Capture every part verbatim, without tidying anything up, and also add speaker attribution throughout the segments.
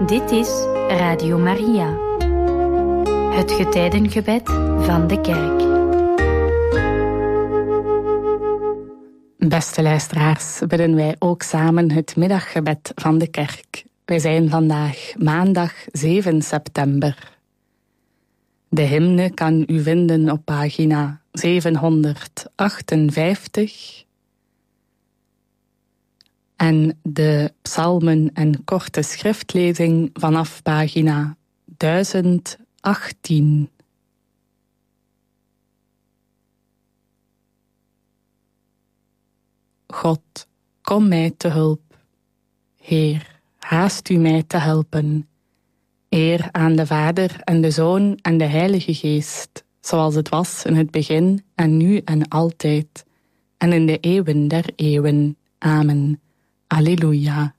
Speaker 1: Dit is Radio Maria, het getijdengebed van de kerk.
Speaker 2: Beste luisteraars, bidden wij ook samen het middaggebed van de kerk. Wij zijn vandaag maandag zeven september. De hymne kan u vinden op pagina zevenhonderdachtenvijftig. En de psalmen en korte schriftlezing vanaf pagina duizend achttien. God, kom mij te hulp. Heer, haast u mij te helpen. Eer aan de Vader en de Zoon en de Heilige Geest, zoals het was in het begin en nu en altijd, en in de eeuwen der eeuwen. Amen. Alleluia.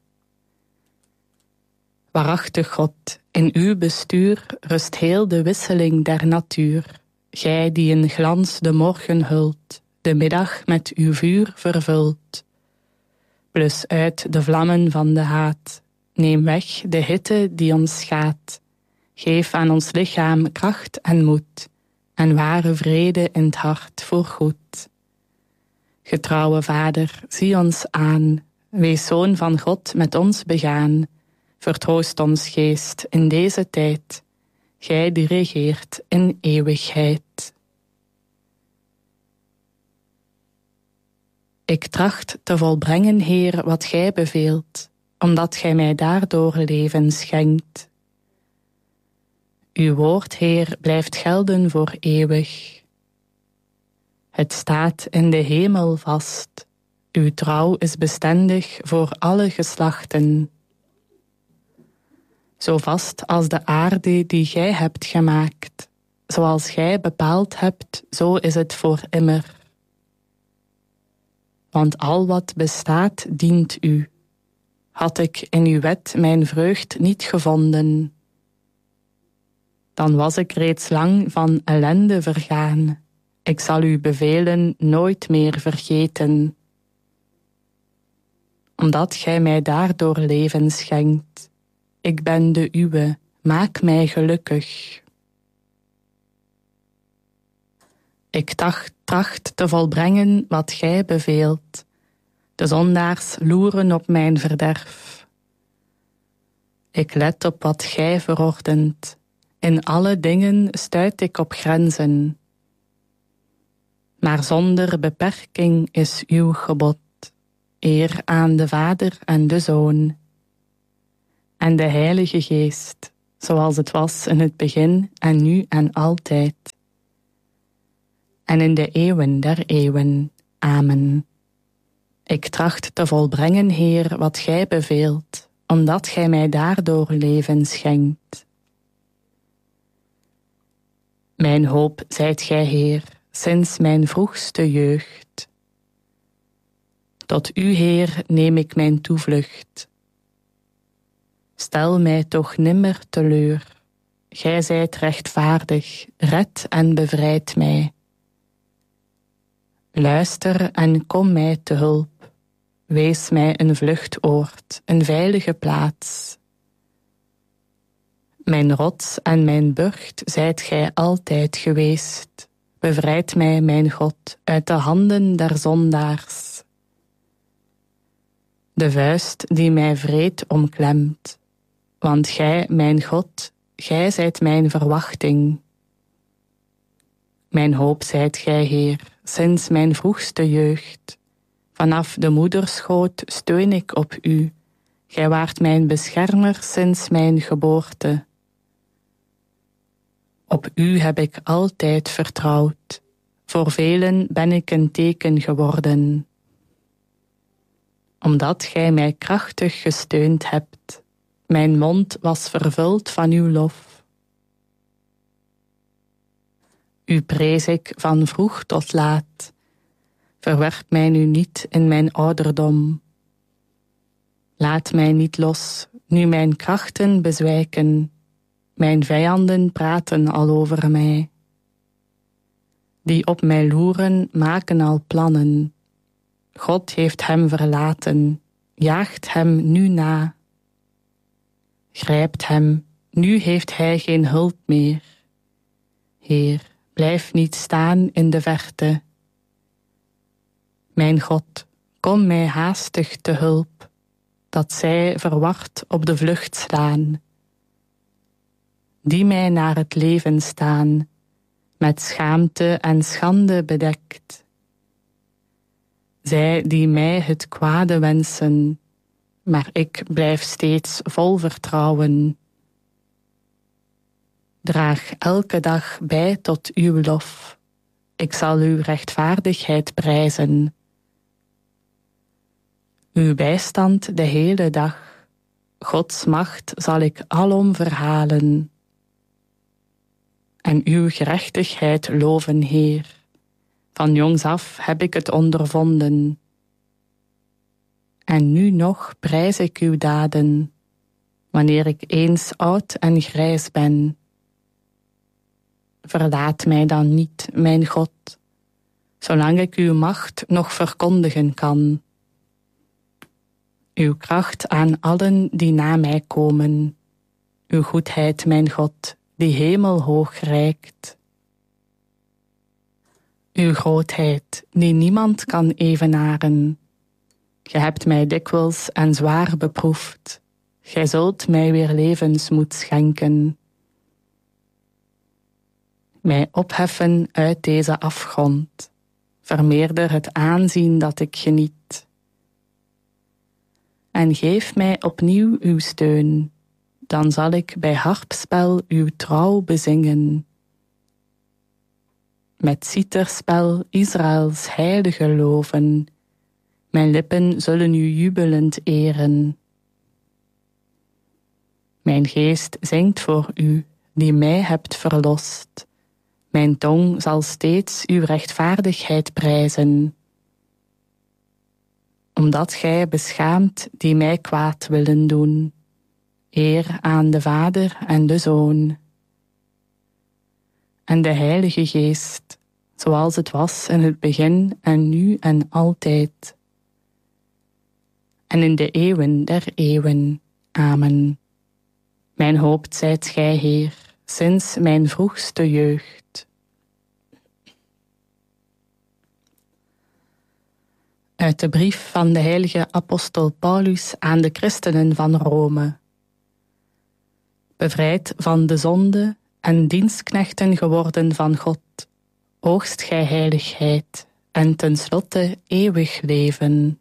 Speaker 2: Waarachtig God, in uw bestuur rust heel de wisseling der natuur. Gij die in glans de morgen hult, de middag met uw vuur vervult. Blus uit de vlammen van de haat, neem weg de hitte die ons schaadt. Geef aan ons lichaam kracht en moed, en ware vrede in het hart voorgoed. Getrouwe Vader, zie ons aan, wees Zoon van God met ons begaan. Vertroost ons geest in deze tijd, gij die regeert in eeuwigheid. Ik tracht te volbrengen, Heer, wat gij beveelt, omdat gij mij daardoor leven schenkt. Uw woord, Heer, blijft gelden voor eeuwig. Het staat in de hemel vast, uw trouw is bestendig voor alle geslachten. Zo vast als de aarde die gij hebt gemaakt, zoals gij bepaald hebt, zo is het voor immer. Want al wat bestaat, dient u. Had ik in uw wet mijn vreugd niet gevonden, dan was ik reeds lang van ellende vergaan. Ik zal uw bevelen nooit meer vergeten. Omdat gij mij daardoor leven schenkt. Ik ben de uwe, maak mij gelukkig. Ik tracht, tracht te volbrengen wat gij beveelt. De zondaars loeren op mijn verderf. Ik let op wat gij verordent. In alle dingen stuit ik op grenzen. Maar zonder beperking is uw gebod. Eer aan de Vader en de Zoon. En de Heilige Geest, zoals het was in het begin en nu en altijd. En in de eeuwen der eeuwen. Amen. Ik tracht te volbrengen, Heer, wat gij beveelt, omdat gij mij daardoor leven schenkt. Mijn hoop zijt gij, Heer, sinds mijn vroegste jeugd. Tot u, Heer, neem ik mijn toevlucht. Stel mij toch nimmer teleur. Gij zijt rechtvaardig, red en bevrijd mij. Luister en kom mij te hulp. Wees mij een vluchtoord, een veilige plaats. Mijn rots en mijn burcht zijt gij altijd geweest. Bevrijd mij, mijn God, uit de handen der zondaars. De vuist die mij wreed omklemt. Want gij, mijn God, gij zijt mijn verwachting. Mijn hoop zijt gij, Heer, sinds mijn vroegste jeugd. Vanaf de moederschoot steun ik op u. Gij waart mijn beschermer sinds mijn geboorte. Op u heb ik altijd vertrouwd. Voor velen ben ik een teken geworden. Omdat gij mij krachtig gesteund hebt. Mijn mond was vervuld van uw lof. U prees ik van vroeg tot laat. Verwerp mij nu niet in mijn ouderdom. Laat mij niet los, nu mijn krachten bezwijken. Mijn vijanden praten al over mij. Die op mij loeren, maken al plannen. God heeft hem verlaten, jaagt hem nu na. grijpt hem, nu heeft hij geen hulp meer. Heer, blijf niet staan in de verte. Mijn God, kom mij haastig te hulp, dat zij verward op de vlucht slaan, die mij naar het leven staan, met schaamte en schande bedekt. Zij die mij het kwade wensen, maar ik blijf steeds vol vertrouwen. Draag elke dag bij tot uw lof, ik zal uw rechtvaardigheid prijzen. Uw bijstand de hele dag, Gods macht zal ik alom verhalen. En uw gerechtigheid loven, Heer. Van jongs af heb ik het ondervonden. En nu nog prijs ik uw daden, wanneer ik eens oud en grijs ben. Verlaat mij dan niet, mijn God, zolang ik uw macht nog verkondigen kan. Uw kracht aan allen die na mij komen, uw goedheid, mijn God, die hemelhoog reikt. Uw grootheid, die niemand kan evenaren. Ge hebt mij dikwijls en zwaar beproefd. Gij zult mij weer levensmoed schenken. Mij opheffen uit deze afgrond. Vermeerder het aanzien dat ik geniet. En geef mij opnieuw uw steun. Dan zal ik bij harpspel uw trouw bezingen. Met citerspel Israëls heilige loven. Mijn lippen zullen u jubelend eren. Mijn geest zingt voor u, die mij hebt verlost. Mijn tong zal steeds uw rechtvaardigheid prijzen. Omdat gij beschaamt die mij kwaad willen doen. Eer aan de Vader en de Zoon. En de Heilige Geest, zoals het was in het begin en nu en altijd. En in de eeuwen der eeuwen. Amen. Mijn hoop zijt gij, Heer, sinds mijn vroegste jeugd. Uit de brief van de heilige apostel Paulus aan de christenen van Rome. Bevrijd van de zonde en dienstknechten geworden van God, oogst gij heiligheid en tenslotte eeuwig leven.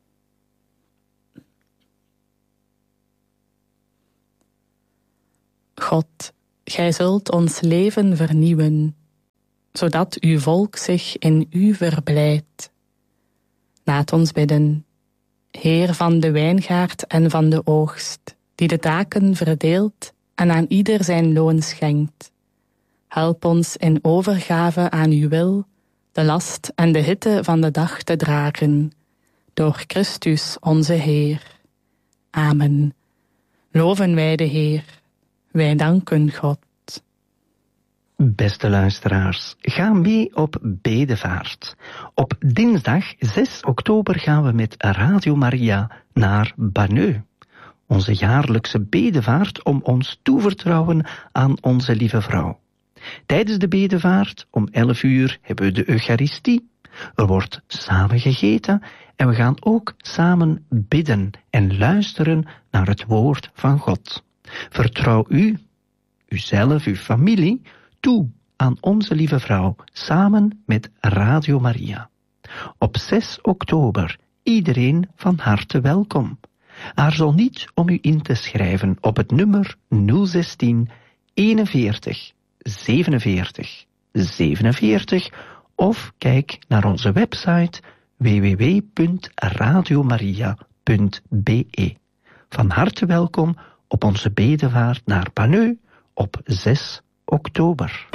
Speaker 2: God, gij zult ons leven vernieuwen, zodat uw volk zich in u verblijdt. Laat ons bidden, Heer van de wijngaard en van de oogst, die de taken verdeelt en aan ieder zijn loon schenkt. Help ons in overgave aan uw wil, de last en de hitte van de dag te dragen, door Christus onze Heer. Amen. Loven wij de Heer. Wij danken God.
Speaker 3: Beste luisteraars, ga mee op bedevaart. Op dinsdag zes oktober gaan we met Radio Maria naar Banneux. Onze jaarlijkse bedevaart om ons toevertrouwen aan onze lieve vrouw. Tijdens de bedevaart om elf uur hebben we de Eucharistie. Er wordt samen gegeten en we gaan ook samen bidden en luisteren naar het woord van God. Vertrouw u, uzelf, uw familie, toe aan onze lieve vrouw, samen met Radio Maria. Op zes oktober, iedereen van harte welkom. Aarzel niet om u in te schrijven op het nummer nul zestien eenenveertig zevenenveertig zevenenveertig of kijk naar onze website w w w punt radiomaria punt b e. Van harte welkom op onze bedevaart naar Banneux op zes oktober.